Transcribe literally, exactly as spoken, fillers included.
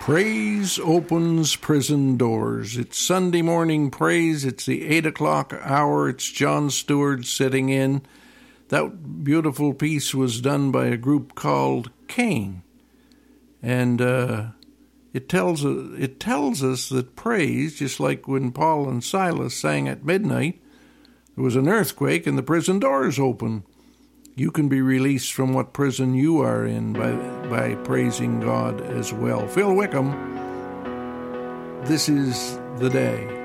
Praise opens prison doors. It's Sunday morning praise. It's the eight o'clock hour. It's John Stewart sitting in. That beautiful piece was done by a group called Cain. And uh, it tells it tells us that praise, just like when Paul and Silas sang at midnight, there was an earthquake and the prison doors open. You can be released from what prison you are in by by praising God as well. Phil Wickham, this is the day.